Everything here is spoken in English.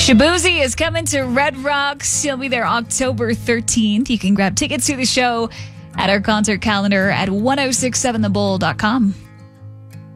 Shabuzi is coming to Red Rocks. She'll be there October 13th. You can grab tickets to the show at our concert calendar at 1067thebull.com.